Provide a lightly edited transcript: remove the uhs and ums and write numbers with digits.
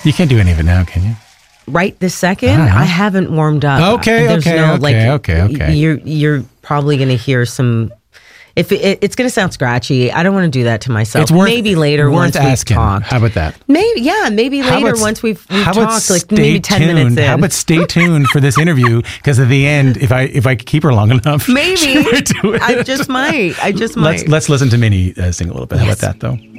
You can't do any of it now, can you? Right this second, I haven't warmed up. Okay. You're probably going to hear some. If it's going to sound scratchy, I don't want to do that to myself. It's worth, maybe later once we've talked. How about that? Maybe later once we've talked, like maybe 10 minutes in. How about stay tuned for this interview? Because at the end, if I keep her long enough, maybe I just might. Let's listen to Minnie sing a little bit. How about that, though?